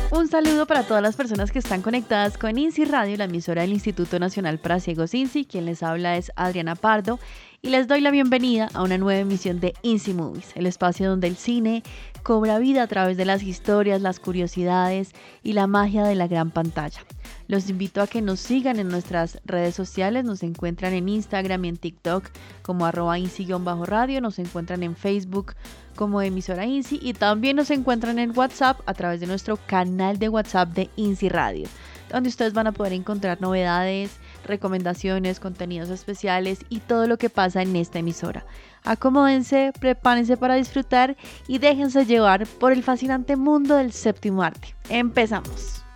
Un saludo para todas las personas que están conectadas con INSI Radio, la emisora del Instituto Nacional para Ciegos INSI. Quien les habla es Adriana Pardo y les doy la bienvenida a una nueva emisión de INSI Movies, el espacio donde el cine cobra vida a través de las historias, las curiosidades y la magia de la gran pantalla. Los invito a que nos sigan en nuestras redes sociales, nos encuentran en Instagram y en TikTok como @INSI_radio, nos encuentran en Facebook como emisora INSI y también nos encuentran en WhatsApp a través de nuestro canal de WhatsApp de INSI Radio, donde ustedes van a poder encontrar novedades, recomendaciones, contenidos especiales y todo lo que pasa en esta emisora. Acomódense, prepárense para disfrutar y déjense llevar por el fascinante mundo del séptimo arte. ¡Empezamos!